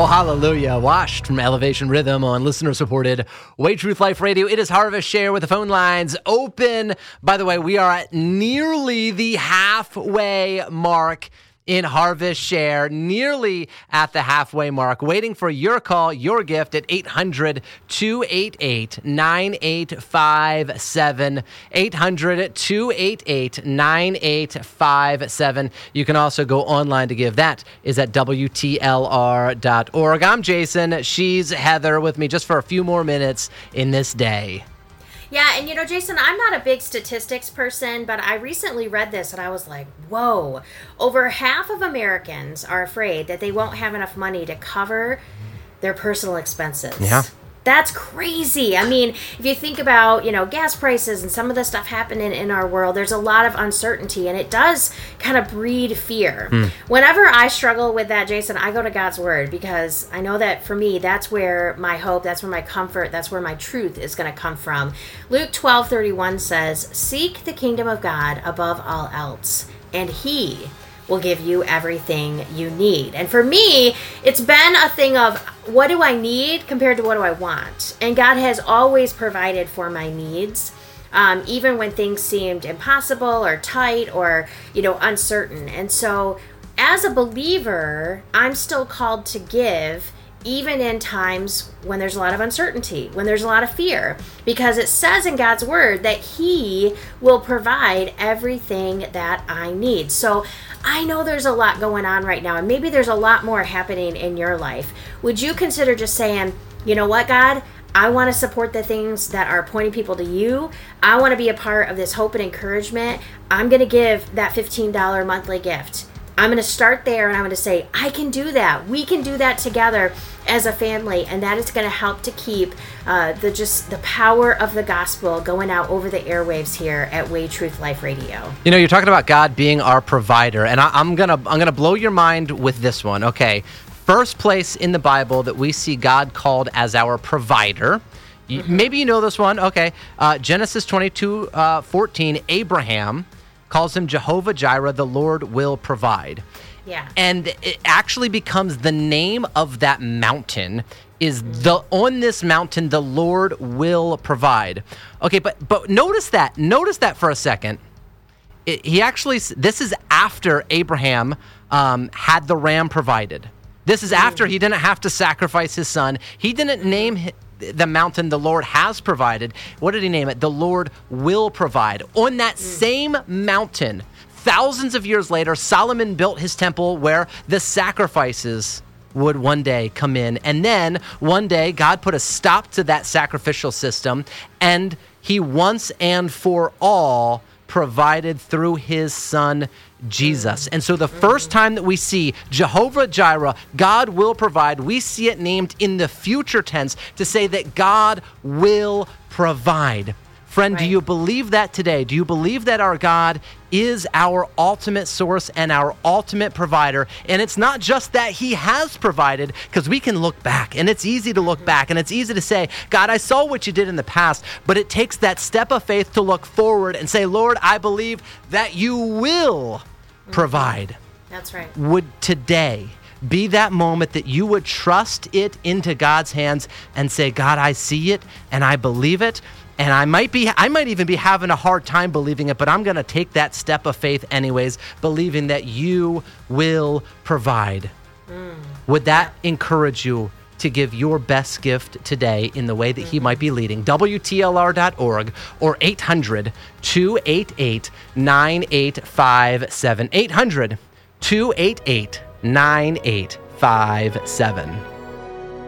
Oh, hallelujah. Washed from Elevation Rhythm on listener-supported Way Truth Life Radio. It is Harvest Share with the phone lines open. By the way, we are at nearly the halfway mark in Harvest Share, nearly at the halfway mark, waiting for your call, your gift at 800-288-9857, 800-288-9857. You can also go online to give. That is at WTLR.org. I'm Jason. She's Heather with me just for a few more minutes in this day. Yeah, and Jason, I'm not a big statistics person, but I recently read this and I was like, whoa. Over half of Americans are afraid that they won't have enough money to cover their personal expenses. Yeah. That's crazy. I mean, if you think about, gas prices and some of the stuff happening in our world, there's a lot of uncertainty, and it does kind of breed fear. Whenever I struggle with that, Jason, I go to God's Word, because I know that for me, that's where my hope, that's where my comfort, that's where my truth is going to come from. Luke 12:31 says, "Seek the kingdom of God above all else, and He will give you everything you need." And for me, it's been a thing of, what do I need compared to what do I want? And God has always provided for my needs, even when things seemed impossible or tight or, uncertain. And so as a believer, I'm still called to give, even in times when there's a lot of uncertainty, when there's a lot of fear, because it says in God's Word that He will provide everything that I need. So I know there's a lot going on right now, and maybe there's a lot more happening in your life. Would you consider just saying, you know what, God? I want to support the things that are pointing people to you. I want to be a part of this hope and encouragement. I'm going to give that $15 monthly gift. I'm going to start there, and I'm going to say, I can do that. We can do that together as a family, and that is going to help to keep the power of the gospel going out over the airwaves here at Way Truth Life Radio. You're talking about God being our provider, and I'm gonna blow your mind with this one. Okay, first place in the Bible that we see God called as our provider. Maybe you know this one. Okay, Genesis 22:14. Abraham calls him Jehovah Jireh, the Lord will provide. Yeah. And it actually becomes the name of that mountain is on this mountain, the Lord will provide. Okay, but notice that for a second. This is after Abraham had the ram provided. This is after he didn't have to sacrifice his son. He didn't name the mountain the Lord has provided. What did he name it? The Lord will provide. On that same mountain, thousands of years later, Solomon built his temple where the sacrifices would one day come in. And then one day, God put a stop to that sacrificial system, and He once and for all provided through His Son, Jesus. And so the first time that we see Jehovah Jireh, God will provide, we see it named in the future tense to say that God will provide. Friend, Do you believe that today? Do you believe that our God is our ultimate source and our ultimate provider? And it's not just that He has provided, because we can look back, and it's easy to look back, and it's easy to say, God, I saw what you did in the past, but it takes that step of faith to look forward and say, Lord, I believe that you will provide. That's right. Would today be that moment that you would trust it into God's hands and say, God, I see it and I believe it. And I might even be having a hard time believing it, but I'm going to take that step of faith anyways, believing that you will provide. Would that encourage you to give your best gift today in the way that He might be leading? WTLR.org or 800-288-9857. 800-288-9857.